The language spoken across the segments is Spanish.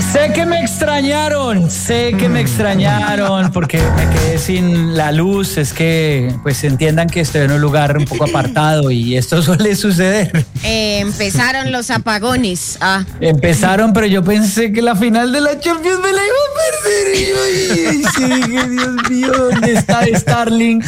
Sé que me extrañaron porque me quedé sin la luz. Es que, pues, entiendan que estoy en un lugar un poco apartado y esto suele suceder. Empezaron los apagones. Empezaron, pero yo pensé que la final de la Champions me la iba a perder. Y yo dije, Dios mío, ¿dónde está Starlink?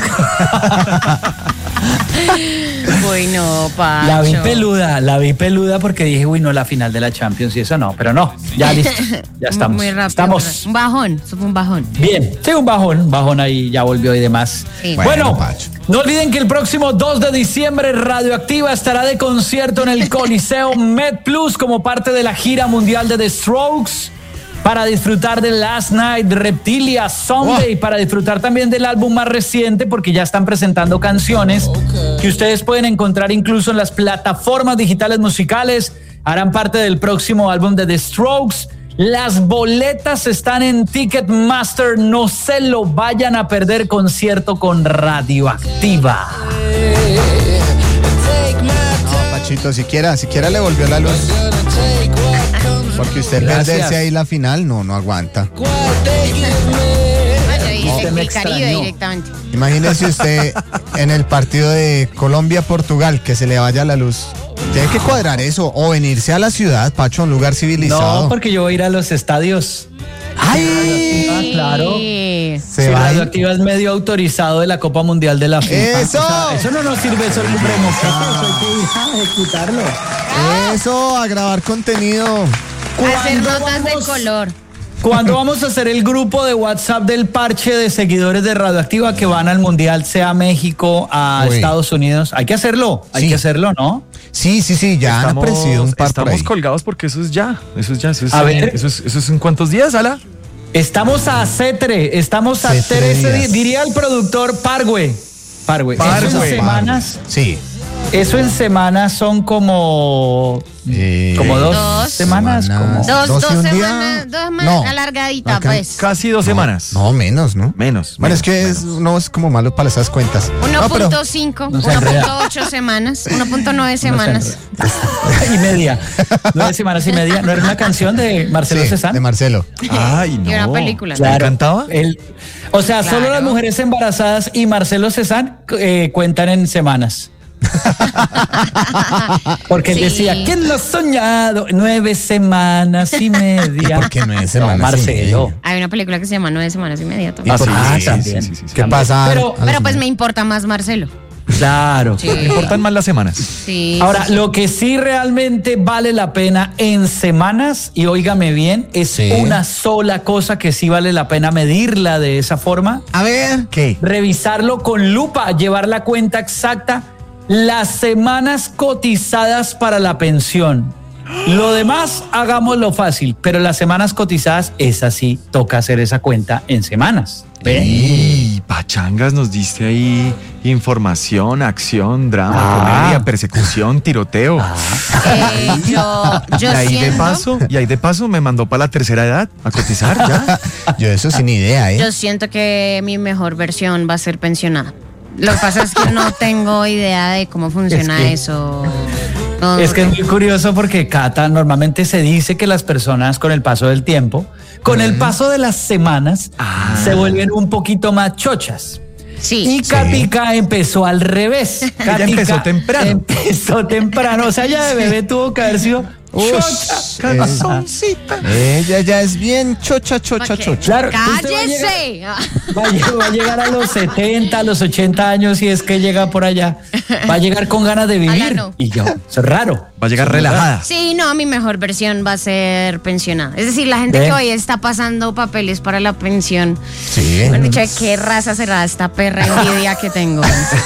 Uy, no, Pacho. La vi peluda porque dije, uy, no, la final de la Champions y eso no, pero no, ya listo, ya estamos. Muy rápido. Estamos. Un bajón, eso fue un bajón. Bien, sí, un bajón ahí, ya volvió y demás. Sí. Bueno, no olviden que el próximo 2 de diciembre Radioactiva estará de concierto en el Coliseo MedPlus como parte de la gira mundial de The Strokes. Para disfrutar de Last Night, Reptilia, Sunday, para disfrutar también del álbum más reciente, porque ya están presentando canciones que ustedes pueden encontrar incluso en las plataformas digitales musicales. Harán parte del próximo álbum de The Strokes. Las boletas están en Ticketmaster. No se lo vayan a perder, concierto con Radioactiva. No, Pachito, siquiera le volvió la luz. Porque usted perderse ahí la final, no aguanta. El Caribe directamente. Imagínese usted en el partido de Colombia-Portugal, que se le vaya la luz. Tiene que cuadrar eso, o venirse a la ciudad, Pacho, a un lugar civilizado. No, porque yo voy a ir a los estadios. ¡Ay! Claro. Se va. Radioactiva es medio autorizado de la Copa Mundial de la FIFA. ¡Eso! O sea, eso no nos sirve, eso es un democrático, eso hay que ir a ejecutarlo. Eso, a grabar contenido. Hacer notas de color. ¿Cuándo vamos a hacer el grupo de WhatsApp del parche de seguidores de Radioactiva que van al Mundial, sea México, a Estados Unidos? Hay que hacerlo, ¿no? Sí, ya han aparecido un par Estamos por ahí. colgados porque eso es ya. Eso es en ¿cuántos días, Ala? Estamos a C3, estamos a 13 días. Diría el productor Pargüe. Eso en semanas. Sí. Eso en semanas son como 2 semanas. Dos semanas, alargadita, pues. Casi 2 semanas. No, menos, ¿no? Menos. Bueno, es que no es como malo para esas cuentas. 1.5, 1.8 semanas, 1.9 semanas. Y media. 9 semanas y media. ¿No era una canción de Marcelo Cezanne? De Marcelo. Ay, no. Y una película. Claro. ¿Me cantaba? O sea, solo las mujeres embarazadas y Marcelo Cezanne cuentan en semanas. Porque él decía, ¿quién lo ha soñado? 9 semanas y media. ¿Por qué 9 semanas Marcelo. y media? Hay una película que se llama 9 semanas y media también. También. Sí. ¿Qué pasa? Pero pues me importa más Marcelo. Claro. Sí. Me importan más las semanas. Sí. Ahora, lo que sí realmente vale la pena en semanas, y óigame bien, es una sola cosa que sí vale la pena medirla de esa forma. A ver, ¿qué? Revisarlo con lupa, llevar la cuenta exacta, las semanas cotizadas para la pensión. Lo demás, hagámoslo fácil, pero las semanas cotizadas, esa sí, toca hacer esa cuenta en semanas. Y pachangas, nos diste ahí información, acción, drama, comedia, persecución, tiroteo. Yo y ahí de siento, paso me mandó para la tercera edad a cotizar ya. Yo eso sin idea, yo siento que mi mejor versión va a ser pensionada. Lo que pasa es que no tengo idea de cómo funciona eso. No, es que es muy curioso porque, Cata, normalmente se dice que las personas con el paso del tiempo, con el paso de las semanas, se vuelven un poquito más chochas. Sí. Y Katica empezó al revés. Ella empezó temprano. O sea, ya de bebé tuvo que haber sido calzoncita. Ella ya es bien chocha. Claro, ¡cállese! Va a llegar a los 70, a los 80 años, si es que llega por allá. Va a llegar con ganas de vivir. No. Y yo, eso es raro. Va a llegar relajada. Sí, no, mi mejor versión va a ser pensionada. Es decir, la gente que hoy está pasando papeles para la pensión. Sí. Bueno, dicho, qué raza será esta perra envidia que tengo.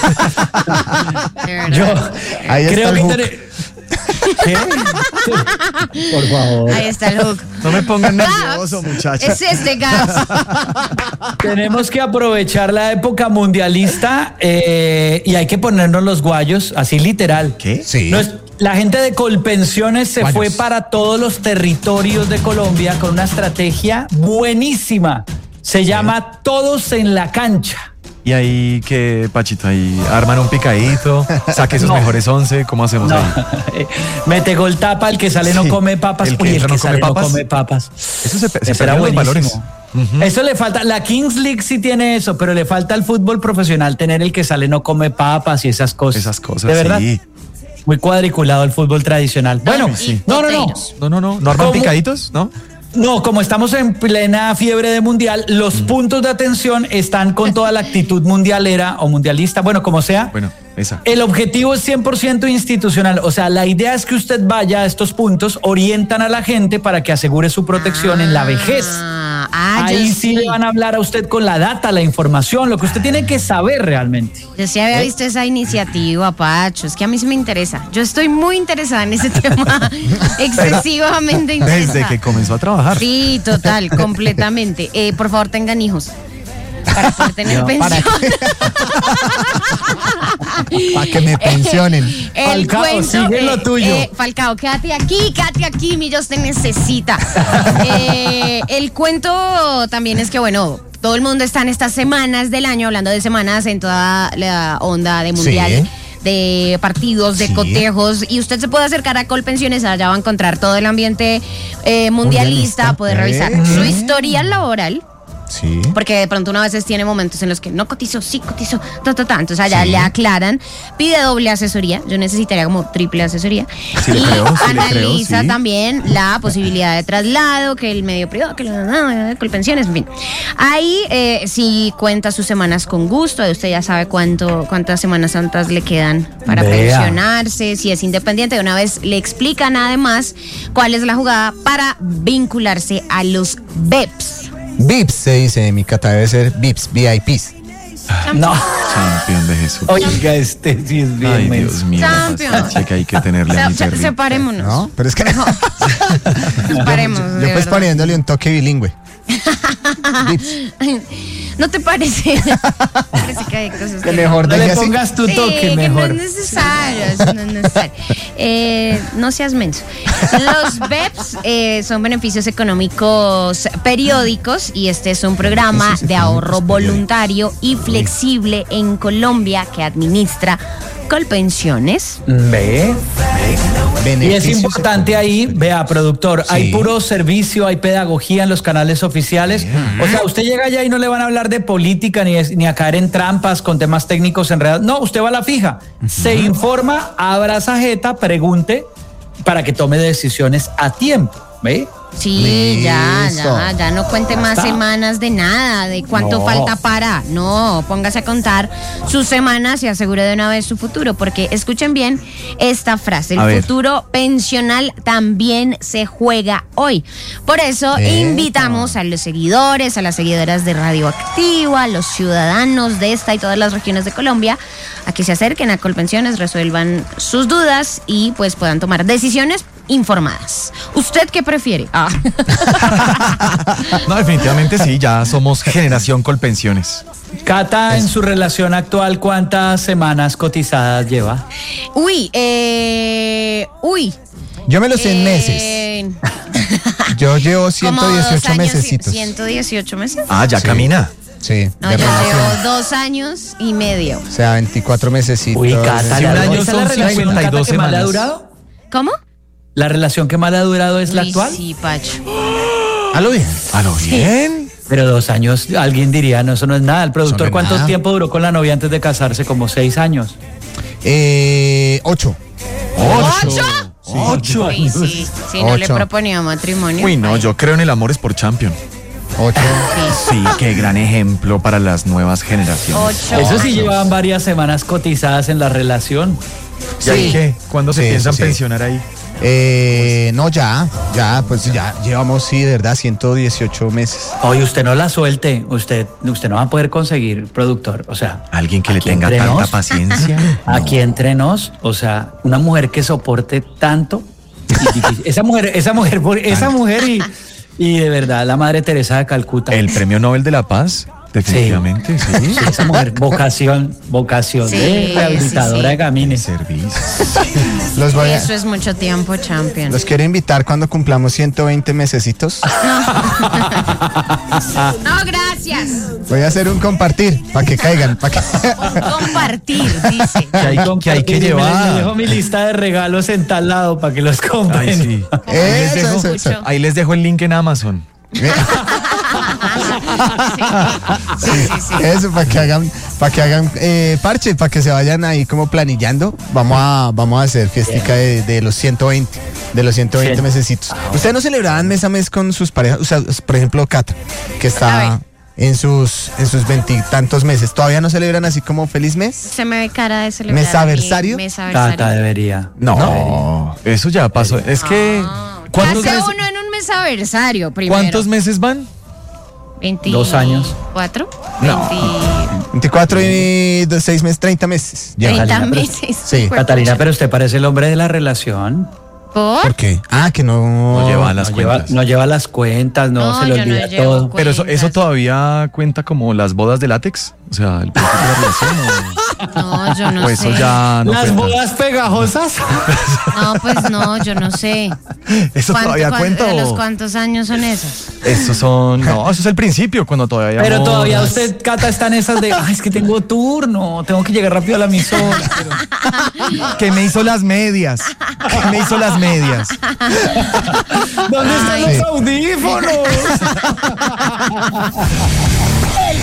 Yo Ahí está creo el que hook. ¿Qué? Por favor. Ahí está el hook. No me pongan nervioso, muchacha. Es este gas. Tenemos que aprovechar la época mundialista y hay que ponernos los guayos, así literal. ¿Qué? Sí. La gente de Colpensiones se Guayos. fue para todos los territorios de Colombia con una estrategia buenísima. Se llama Todos en la Cancha. Y ahí que, Pachito, ahí arman un picadito, saque esos mejores 11, ¿cómo hacemos ahí? Mete gol, tapa, el que sale no come papas. El que entra no come papas. No come papas. Eso se Será perdieron los valores. Eso le falta, la Kings League sí tiene eso, pero le falta al fútbol profesional tener el que sale no come papas y esas cosas. Esas cosas, ¿de verdad? sí. Muy cuadriculado el fútbol tradicional. Bueno, sí. no. ¿No arman picaditos? ¿No? No, como estamos en plena fiebre de mundial, los puntos de atención están con toda la actitud mundialera o mundialista, bueno, como sea. Bueno, esa. El objetivo es 100% institucional, o sea, la idea es que usted vaya a estos puntos, orientan a la gente para que asegure su protección en la vejez. Ahí sí le van a hablar a usted con la data, la información, lo que usted tiene que saber realmente. Yo sí había visto esa iniciativa, Pacho. Es que a mí sí me interesa. Yo estoy muy interesada en ese tema. Excesivamente interesada. Desde que comenzó a trabajar. Sí, total, completamente. Por favor, tengan hijos. Para poder tener pensión. Para que me pensionen. El Falcao, cuento, sigue lo tuyo. Falcao, quédate aquí, Millos te necesita. El cuento también es que, bueno, todo el mundo está en estas semanas del año, hablando de semanas en toda la onda de mundial. Sí. De partidos, de cotejos, y usted se puede acercar a Colpensiones, allá va a encontrar todo el ambiente mundialista, poder revisar su historial laboral. Sí. Porque de pronto uno a veces tiene momentos en los que no cotizo, sí cotizo, entonces allá le aclaran, pide doble asesoría, yo necesitaría como triple asesoría, Sí, y analiza sí. también la posibilidad de traslado, que el medio privado, que Colpensiones, en fin. Ahí sí cuenta sus semanas con gusto, usted ya sabe cuántas Semanas Santas le quedan para pensionarse, si es independiente, de una vez le explican además cuál es la jugada para vincularse a los BEPS. VIPs se dice, mi cata debe ser VIPs, VIPs. No, Campeón de Jesús. oiga, este sí es bien Ay, menso. Dios mío. Champion. Que hay que tenerle a mi perrito. Separémonos. ¿No? Pero es que Separémonos. yo de pues verdad. poniéndole un toque bilingüe. VIPs. ¿No te parece? Parece que hay cosas Que mejor No deje le así. pongas tu toque que mejor. no es necesario, eso no es necesario. No seas menso. Los BEPS son beneficios económicos periódicos y este es un programa de ahorro voluntario y flexible en Colombia que administra Colpensiones. Ve. Y es Beneficios importante ahí, vea, productor, hay Sí. puro servicio, hay pedagogía en los canales oficiales. O sea, usted llega allá y no le van a hablar de política ni a caer en trampas con temas técnicos enredados. No, usted va a la fija, se informa, abra esa jeta, pregunte para que tome decisiones a tiempo. ¿Ve? Sí, Listo. ya no cuente más está. semanas de nada, de cuánto No. falta para. No, póngase a contar sus semanas y asegure de una vez su futuro, porque escuchen bien esta frase, A el ver. futuro pensional también se juega hoy. Por eso invitamos a los seguidores, a las seguidoras de Radioactiva, a los ciudadanos de esta y todas las regiones de Colombia, a que se acerquen a Colpensiones, resuelvan sus dudas y pues puedan tomar decisiones informadas. ¿Usted qué prefiere? No, definitivamente sí, ya somos generación Colpensiones. Cata, en su relación actual, ¿cuántas semanas cotizadas lleva? Uy. Yo me lo sé en meses. Yo llevo Como 118 mesecitos. 118 meses. Ah, ya Sí. camina. Sí, No, de yo relación. llevo 2 años y medio. O sea, 24 mesecitos. Uy, Cata, Si un ¿esa año es la son relación, 52 Cata, que más le ha semanas. durado? ¿Cómo? ¿La relación que más le ha durado es la Uy, actual? Sí, Pacho. ¿A lo bien? ¿A lo bien? Pero 2 años, alguien diría, no, eso no es nada. El productor, Eso no es ¿cuánto nada. tiempo duró con la novia antes de casarse? Como 6 años. 8. ¿Ocho? Uy, sí. Si no le 8. proponía matrimonio. Uy, no, ay, yo creo en el amor es por champion. 8. Sí, qué gran ejemplo para las nuevas generaciones. 8 Eso sí años. llevaban varias semanas cotizadas en la relación. ¿Y ahí qué? ¿Cuándo se Sí, piensan sí. pensionar ahí? No, ya, pues ya llevamos, sí, de verdad, 118 meses. Oye, usted no la suelte, usted no va a poder conseguir productor, o sea, Alguien que le aquí tenga entre tanta nos, paciencia. aquí entre nos, o sea, una mujer que soporte tanto, esa mujer y de verdad, la Madre Teresa de Calcuta. El Premio Nobel de la Paz Definitivamente, sí. Sí, esa mujer, vocación Sí, de rehabilitadora sí. de gamines. Servicio. Los voy a- Eso es mucho tiempo, champion. los quiero invitar cuando cumplamos 120 mesecitos. No, gracias. Voy a hacer un compartir para que caigan. Compartir, dice. Que hay que Le llevar. dejo mi lista de regalos en tal lado para que los compren. Ay, sí. Eso. Ahí les dejo el link en Amazon. Sí. Eso, para que hagan parche, para que se vayan ahí como planillando. Vamos a hacer fiestica de los 120, Sí. mesecitos. ¿Ustedes no celebraban mes a mes con sus parejas? O sea, por ejemplo, Cata, que A está ver. en sus 20 y tantos meses. ¿Todavía no celebran así como feliz mes? Se me ve cara de celebrar. ¿Mesaversario? Tata debería. No, eso ya pasó. Es que. ¿Qué ¿Cuántos hace meses, uno en un mesaversario primero? ¿cuántos meses van? 2 años. ¿4? No. 24 y 6 meses, 30 meses. Ya. 30 Catalina, pero- meses. Sí. Catalina, pero usted parece el hombre de la relación. ¿Por? ¿Por qué? Ah, que no. No lleva las No lleva, cuentas. no lleva las cuentas, no se le yo no olvida llevo todo. Pero eso cuentas. todavía cuenta como las bodas de látex. O sea, el principio de la relación. No, yo no O sé. eso ya no Las cuenta. bodas pegajosas. No, pues no, yo no sé. Eso todavía cuenta. ¿De los o- cuántos años son esos? Esos son. No, eso es el principio, cuando todavía. Pero no- todavía usted, Cata, está en esas de, ay, es que tengo turno, tengo que llegar rápido a la emisora. Que me hizo las medias. Que me hizo las medias. ¿Dónde están Sí. los audífonos?